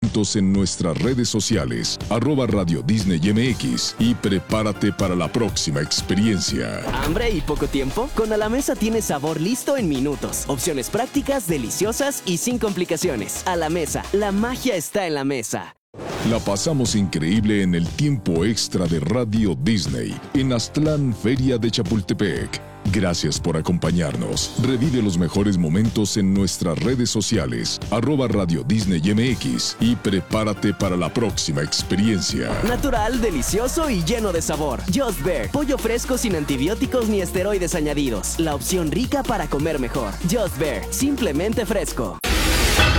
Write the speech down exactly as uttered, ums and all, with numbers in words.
momentos en nuestras redes sociales, arroba Radio Disney M X, y prepárate para la próxima experiencia. ¿Hambre y poco tiempo? Con A la Mesa tienes sabor listo en minutos. Opciones prácticas, deliciosas y sin complicaciones. A la Mesa, la magia está en la mesa. La pasamos increíble en el tiempo extra de Radio Disney en Aztlán, Feria de Chapultepec. Gracias por acompañarnos. Revive los mejores momentos en nuestras redes sociales, arroba Radio Disney M X, y prepárate para la próxima experiencia. Natural, delicioso y lleno de sabor. Just Bear, pollo fresco sin antibióticos ni esteroides añadidos. La opción rica para comer mejor. Just Bear, simplemente fresco.